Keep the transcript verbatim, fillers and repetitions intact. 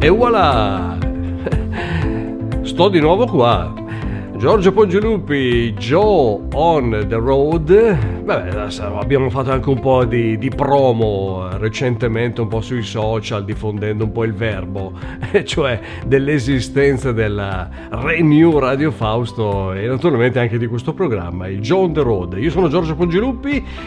E voilà! Sto di nuovo qua. Giorgio Poggioluppi, Joe on the road. Beh, abbiamo fatto anche un po' di, di promo recentemente, un po' sui social, diffondendo un po' il verbo, cioè dell'esistenza della Renew Radio Fausto e naturalmente anche di questo programma, il Joe on the road. Io sono Giorgio Poggioluppi